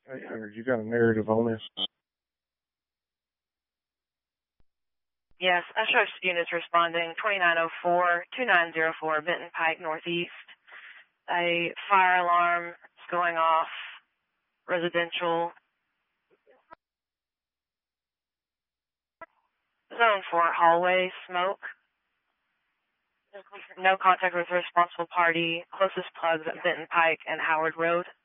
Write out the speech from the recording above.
800, you got a narrative on this? Yes, SRS units responding, 2904-2904, Benton Pike, Northeast. A fire alarm is going off, residential. Zone 4, hallway, smoke. No contact with the responsible party. Closest plugs at Benton Pike and Howard Road.